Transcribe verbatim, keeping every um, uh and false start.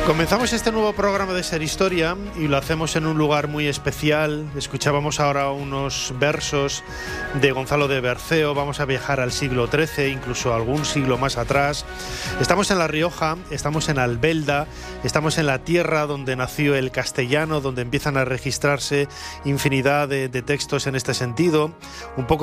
Comenzamos este nuevo programa de Ser Historia y lo hacemos en un lugar muy especial. Escuchábamos ahora unos versos de Gonzalo de Berceo. Vamos a viajar al siglo trece, incluso algún siglo más atrás. Estamos en La Rioja, estamos en Albelda, estamos en la tierra donde nació el castellano, donde empiezan a registrarse infinidad de, de textos en este sentido. Un poco